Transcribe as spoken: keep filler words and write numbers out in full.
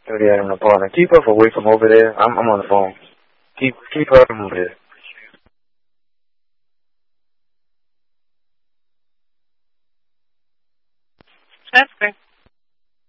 Oh yeah, in the apartment. Keep her away from over there. I'm I'm on the phone. Keep keep her from over there. That's good.